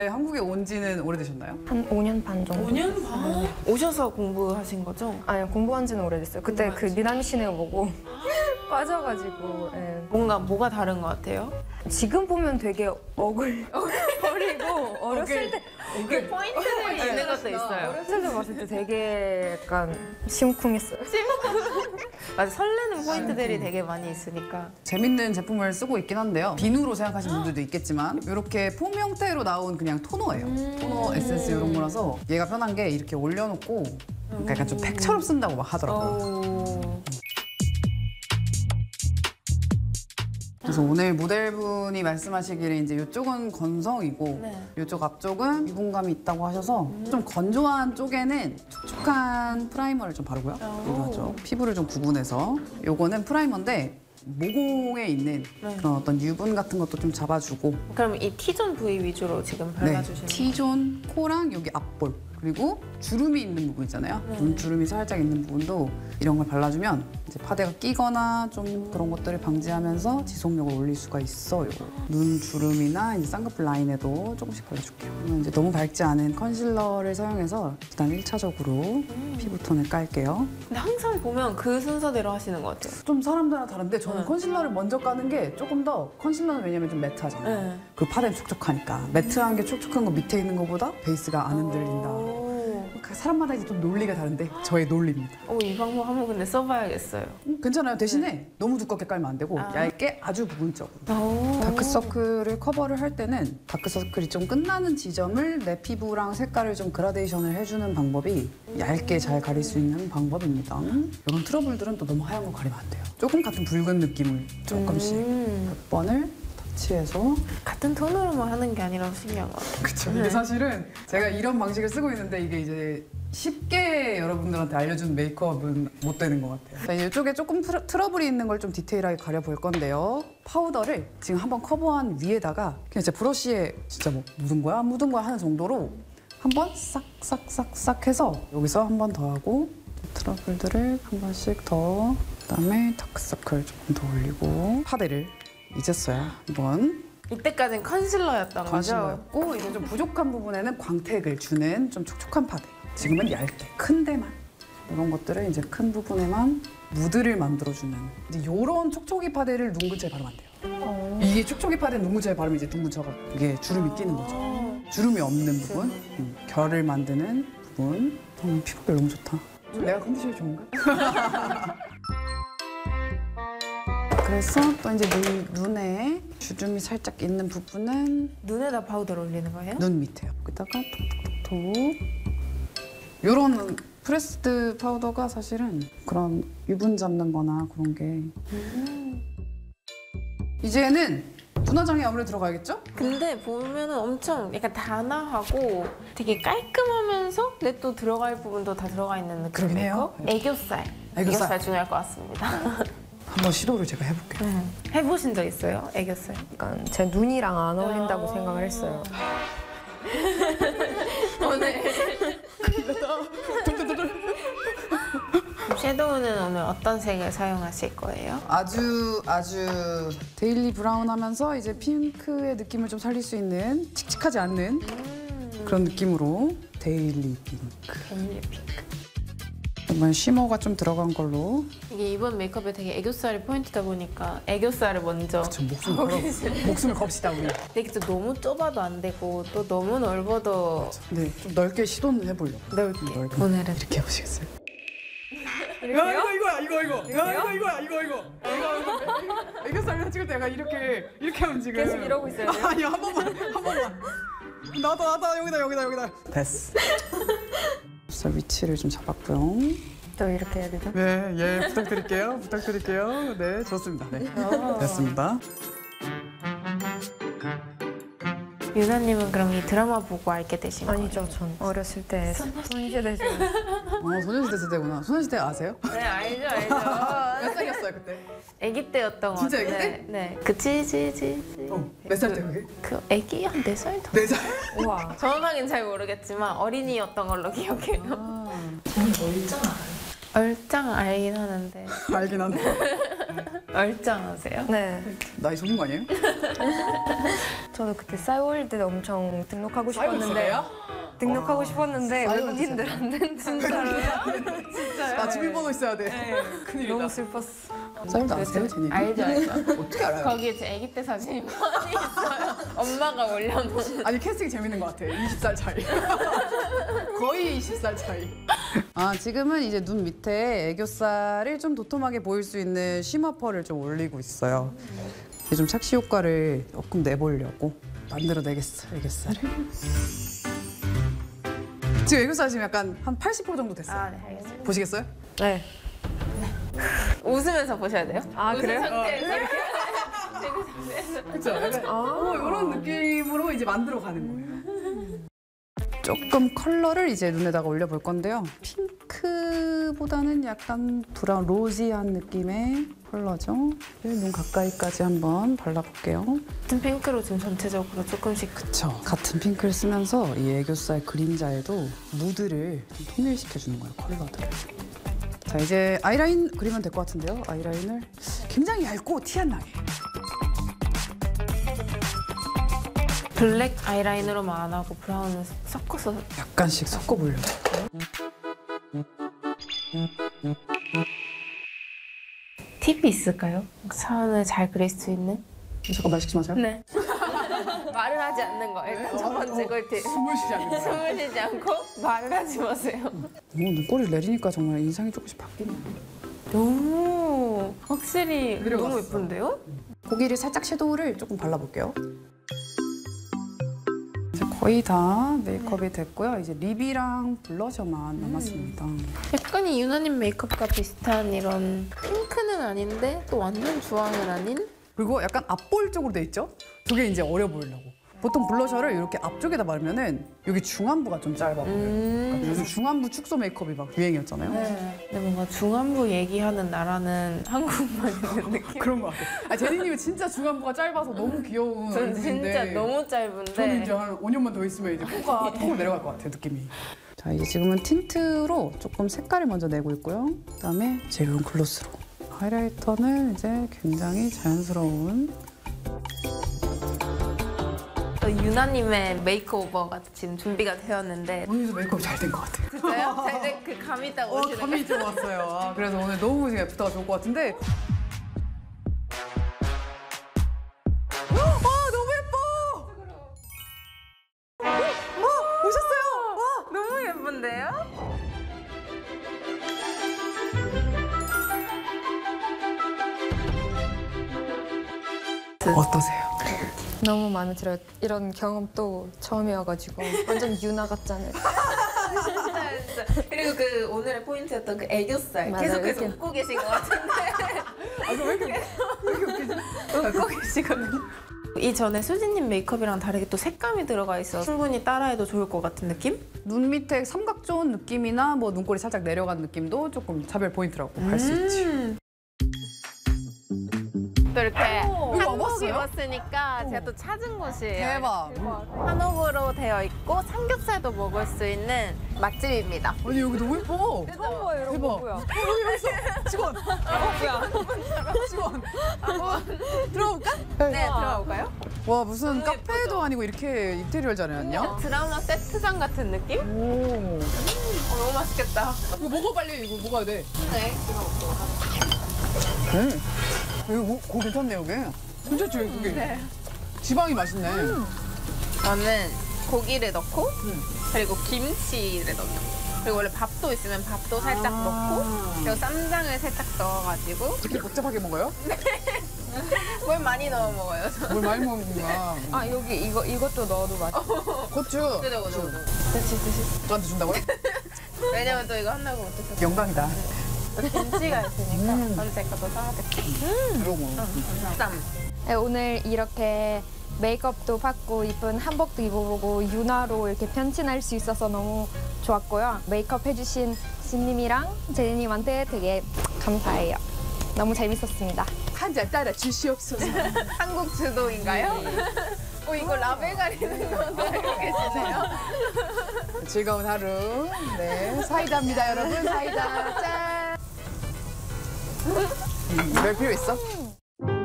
네, 한국에 온 지는 오래되셨나요? 한 5년 반 정도. 5년 반? 오셔서 공부하신 거죠? 아니요, 공부한 지는 오래됐어요. 그때 그 미나미 씨네가 보고 빠져가지고. 예. 뭐가 다른 것 같아요? 지금 보면 되게 어리고 어렸을 때 그 포인트들이 있는 것도 있어요. 어렸을 때 봤을 때 되게 약간 심쿵했어요. 맞아, 설레는 포인트들이 되게 많이 있으니까. 재밌는 제품을 쓰고 있긴 한데요. 비누로 생각하시는 분들도 있겠지만 이렇게 폼 형태로 나온 그냥 토너예요. 토너 에센스 이런 거라서 얘가 편한 게 이렇게 올려놓고 그러니까 약간 좀 팩처럼 쓴다고 막 하더라고요. 그래서 오늘 모델분이 말씀하시기를 이제 이쪽은 건성이고 이쪽 앞쪽은 유분감이 있다고 하셔서 좀 건조한 쪽에는 촉촉한 프라이머를 좀 바르고요. 이거죠. 피부를 좀 구분해서 요거는 프라이머인데 모공에 있는 그런 어떤 유분 같은 것도 좀 잡아주고. 그럼 이 T존 부위 위주로 지금 발라주시는 거예요? T존, 코랑 여기 앞볼 그리고 주름이 있는 부분 있잖아요. 눈주름이 살짝 있는 부분도 이런 걸 발라주면 이제 파데가 끼거나 좀 그런 것들을 방지하면서 지속력을 올릴 수가 있어요. 눈주름이나 이제 쌍꺼풀 라인에도 조금씩 발라줄게요. 그러면 이제 너무 밝지 않은 컨실러를 사용해서 일단 1차적으로 피부톤을 깔게요. 근데 항상 보면 그 순서대로 하시는 것 같아요. 좀 사람들마다 다른데 저는 컨실러를 먼저 까는 게 조금 더 컨실러는 왜냐면 좀 매트하잖아요. 그 파데는 촉촉하니까. 매트한 게 촉촉한 거 밑에 있는 것보다 베이스가 안 흔들린다. 사람마다 이제 좀 논리가 다른데 저의 논리입니다. 이 방법 한번 근데 써봐야겠어요. 괜찮아요. 대신에 너무 두껍게 깔면 안 되고 얇게 아주 부분적으로. 다크서클을 커버를 할 때는 다크서클이 좀 끝나는 지점을 내 피부랑 색깔을 좀 그라데이션을 해주는 방법이 얇게 잘 가릴 수 있는 방법입니다. 이런 트러블들은 또 너무 하얀 거 가리면 안 돼요. 조금 같은 붉은 느낌을 조금씩 몇 번을 터치해서 같은 톤으로만 하는 게 아니라서 신기한 것 같아요. 그쵸. 이게 사실은 제가 이런 방식을 쓰고 있는데 이게 이제 쉽게 여러분들한테 알려준 메이크업은 못 되는 것 같아요. 자, 이쪽에 조금 트러블이 있는 걸 좀 디테일하게 가려볼 건데요. 파우더를 지금 한번 커버한 위에다가 그냥 제 브러쉬에 진짜 뭐 묻은 거야? 묻은 거야? 하는 정도로 한번 싹싹싹싹 해서 여기서 한 번 더 하고 트러블들을 한 번씩 더 그다음에 다크서클 조금 더 올리고 파데를 잊었어요. 한번. 이때까지는 컨실러였던 거죠? 컨실러였고 이제 좀 부족한 부분에는 광택을 주는 좀 촉촉한 파데. 지금은 얇게, 큰 데만. 이런 것들을 이제 큰 부분에만 무드를 만들어주는. 이제 이런 촉촉이 파데를 눈 근처에 바르면 안 돼요. 이게 촉촉이 파데는 눈 근처에 바르면 이제 눈 근처가 이게 주름이 끼는 거죠. 주름이 없는 부분, 결을 만드는 부분. 피부결 너무 좋다. 내가 컨디션이 좋은가? 그래서 또 이제 눈에 주름이 살짝 있는 부분은 눈에다 파우더를 올리는 거예요? 눈 밑에요. 여기다가 톡톡톡톡. 이런 프레스드 파우더가 사실은 그런 유분 잡는 거나 그런 게 이제는 분화장이 아무래도 들어가야겠죠? 근데 보면은 엄청 약간 단아하고 되게 깔끔하면서 근데 또 들어갈 부분도 다 들어가 있는 그러긴 해요. 느낌이고 애교살 중요할 것 같습니다. 한번 시도를 제가 해볼게요. 해보신 적 있어요? 애교살? 약간 제 눈이랑 안 어울린다고 생각을 했어요. 오늘 섀도우는 오늘 어떤 색을 사용하실 거예요? 아주 데일리 브라운 하면서 이제 핑크의 느낌을 좀 살릴 수 있는 칙칙하지 않는 그런 느낌으로 데일리 핑크. 데일리 핑크. 이번 쉬머가 좀 들어간 걸로. 이게 이번 메이크업에 되게 애교살이 포인트다 보니까 애교살을 먼저. 그쵸, 목숨을 겁시다 우리. 근데 또 너무 좁아도 안 되고 또 너무 넓어도. 네, 좀 넓게 시도는 해보려고. 넓게. 오늘은 이렇게 해보시겠어요? 이거야. 애교살 찍을 때 약간 이렇게 하면 지금 계속 이러고 있어야 돼요? 아니 한 번만. 나다 여기다. 됐어. 살 위치를 좀 잡았고요. 또 이렇게 해야 되죠? 네, 부탁드릴게요. 네, 좋습니다. 네, 됐습니다. 유나님은 그럼 이 드라마 보고 알게 되신 거예요? 아니죠, 전 어렸을 때 소녀시대 소녀시대 세대구나. 소녀시대 아세요? 네, 알죠. 몇 살이었어요 그때? 아기 때였던 거 진짜 같은데. 아기 때? 네. 그 찌찌찌. 몇 살 때 그게? 그 아기 한 4살? 4살? 우와. 정확하게는 잘 모르겠지만 어린이였던 걸로 기억해요. 저는 얼짱 알아요. 얼짱 알긴 하는데. 알긴 한데. 얼짱하세요? 네. 나이 적은 거 아니에요? 저도 그때 싸이월드 엄청 등록하고 싶었는데 등록하고 싶었는데 싸이월드 외국인들 안 된다는 나 주민번호 있어야 돼. 큰일이다. 너무 슬펐어. 싸이월드 아세요, 제니? 알죠. 어떻게 알아요? 거기에 제 아기 때 사진이 많이 있어요. 엄마가 올려놓은. 아니 캐스팅이 재밌는 것 같아. 20살 차이. 거의 20살 차이. 아 지금은 이제 눈 밑에 애교살을 좀 도톰하게 보일 수 있는 쉬머펄을 좀 올리고 있어요. 이게 좀 착시 효과를 조금 내보려고 만들어내겠어 애교살을. 지금 애교살 지금 약간 한 80% 정도 됐어요. 아, 네, 알겠습니다. 보시겠어요? 네. 웃으면서 보셔야 돼요. 아 그래요? 상태에서 이렇게. 그렇죠. 이런 느낌으로 이제 만들어가는 거예요. 조금 컬러를 이제 눈에다가 올려볼 건데요. 핑크보다는 약간 브라운 로지한 느낌의 컬러죠. 눈 가까이까지 한번 발라볼게요. 같은 핑크로 지금 전체적으로 조금씩. 그쵸. 같은 핑크를 쓰면서 이 애교살 그림자에도 무드를 좀 통일시켜주는 거예요, 컬러들을. 자, 이제 아이라인 그리면 될 것 같은데요. 아이라인을 굉장히 얇고 티 안 나게. 블랙 아이라인으로만 안 하고 브라운을 섞어서. 약간씩 섞어보려고. 팁이 있을까요? 사연을 잘 그릴 수 있는? 잠깐 말 시키지 마세요. 네. 말을 하지 않는 거. 일단 첫 번째 꿀팁. 숨을 쉬지 않는 거예요. 숨을 쉬지 않고 말을 하지 마세요. 눈꼬리를 내리니까 정말 인상이 조금씩 바뀌네. 오, 확실히 내려갔어. 너무 예쁜데요? 고기를 살짝 섀도우를 조금 발라볼게요. 이제 거의 다 메이크업이 됐고요. 이제 립이랑 블러셔만 남았습니다. 약간 이 유나님 메이크업과 비슷한 이런 핑크는 아닌데 또 완전 주황은 아닌? 그리고 약간 앞볼 쪽으로 돼 있죠? 저게 이제 어려 보이려고. 보통 블러셔를 이렇게 앞쪽에다 바르면은 여기 중안부가 좀 짧아 보여요. 그러니까 요즘 중안부 축소 메이크업이 막 유행이었잖아요. 근데 뭔가 중안부 얘기하는 나라는 한국만 있는 느낌? 그런 것 같아요. 아, 제니님은 진짜 중안부가 짧아서 너무 귀여운 전 얼굴인데 진짜 너무 짧은데. 저는 이제 한 5년만 더 있으면 이제 코가 턱으로 내려갈 것 같아요, 느낌이. 자, 이제 지금은 틴트로 조금 색깔을 먼저 내고 있고요. 그다음에 제로운 글로스로. 하이라이터는 이제 굉장히 자연스러운 유나님의 메이크오버가 지금 준비가 되었는데 오늘도 메이크업이 잘 된 것 같아요. 진짜요? 잘된 그 감이 딱 오시는 감이 좀 왔어요. 아, 그래서 오늘 너무 예쁘다가 좋을 것 같은데 너무 예뻐! 오셨어요! 너무 예쁜데요? 어떠세요? 너무 마음에 들어요. 이런 경험도 처음이어가지고 완전 유나 같잖아요. 진짜. 그리고 그 오늘의 포인트였던 그 애교살 맞아요, 계속해서 이렇게. 웃고 계신 것 같은데 아, 왜 이렇게 웃기지? 웃고 계시거든요. 이전에 수진님 메이크업이랑 다르게 또 색감이 들어가 있어서 충분히 따라해도 좋을 것 같은 느낌? 눈 밑에 삼각존 느낌이나 뭐 눈꼬리 살짝 내려간 느낌도 조금 차별 포인트라고 할 수 있지. 또 이렇게 이거 한복 와봤어요? 입었으니까 제가 또 찾은 곳이에요. 대박. 한옥으로 되어 있고 삼겹살도 먹을 수 있는 맛집입니다. 아니 여기 너무 예뻐. 처음 봐요 이런 대박. 거 뭐야? 직원. 직원. 들어볼까? 네, 들어볼까요? 와 무슨 너무 카페도 예쁘죠? 아니고 이렇게 인테리어를 잘 해놨냐? 드라마 세트장 같은 느낌? 오. 너무 맛있겠다. 이거 먹어 빨리 이거 먹어야 돼. 네. 이거 고 괜찮네 여기. 괜찮지 여기. 지방이 맛있네. 저는 고기를 넣고 그리고 김치를 넣어요. 그리고 원래 밥도 있으면 밥도 살짝 넣고 그리고 쌈장을 살짝 넣어가지고 이렇게 복잡하게 먹어요? 뭘 많이 넣어 먹어요. 뭘 많이 먹는구나. 아 여기 이것도 넣어도 맛있어. 고추. 그죠. 드시. 저한테 준다고요? 왜냐면 또 이거 한다고 못해서 영광이다. 김치가 있으니까 저는 제 것도 사야겠다. 이러고. 쌈. 네, 오늘 이렇게 메이크업도 받고 이쁜 한복도 입어보고 유나로 이렇게 변신할 수 있어서 너무 좋았고요. 메이크업 해주신 진님이랑 제니님한테 되게 감사해요. 너무 재밌었습니다. 한 잔 따라 주시옵소서. 한국 주도인가요? 이거 라벨 가리는 건가 알고 계시네요? 즐거운 하루. 네, 사이다입니다, 여러분. 사이다. 짠. 별 필요 있어?